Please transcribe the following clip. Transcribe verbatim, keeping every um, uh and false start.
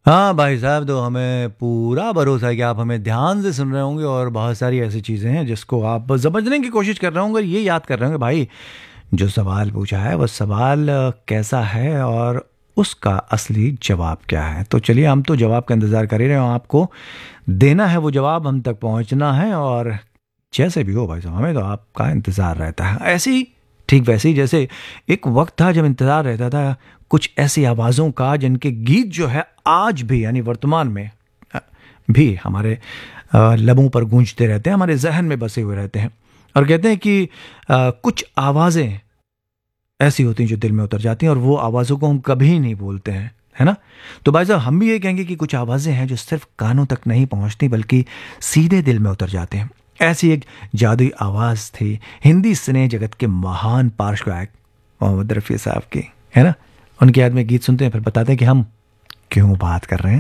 हाँ भाई साहब, तो हमें पूरा भरोसा है कि आप हमें ध्यान से सुन रहे होंगे और बहुत सारी ऐसी चीज़ें हैं जिसको आप समझने की कोशिश कर रहे होंगे और ये याद कर रहे होंगे भाई, जो सवाल पूछा है वो सवाल अ, कैसा है और उसका असली जवाब क्या है। तो चलिए, हम तो जवाब का इंतज़ार कर ही रहे हो, आपको देना है वो जवाब, हम तक पहुंचना है। और जैसे भी हो भाई साहब, हमें तो आपका इंतज़ार रहता है, ऐसे ही ठीक वैसे ही जैसे एक वक्त था जब इंतज़ार रहता था कुछ ऐसी आवाज़ों का जिनके गीत जो है आज भी यानी वर्तमान में अ, भी हमारे अ, लबों पर गूंजते रहते हैं, हमारे जहन में बसे हुए रहते हैं। और कहते हैं कि अ, कुछ आवाज़ें ऐसी होती हैं जो दिल में उतर जाती हैं और वो आवाज़ों को हम कभी नहीं भूलते हैं, है ना? तो भाई साहब, हम भी ये कहेंगे कि कुछ आवाज़ें हैं जो सिर्फ कानों तक नहीं पहुंचती बल्कि सीधे दिल में उतर जाते हैं। ऐसी एक जादुई आवाज़ थी हिंदी सिने जगत के महान पार्श्व गायक मोहम्मद रफ़ी साहब की, है ना? उनकी याद में गीत सुनते हैं, फिर बताते हैं कि हम क्यों बात कर रहे हैं।